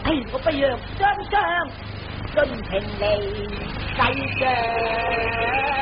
哎，我不要张张，真情离世上。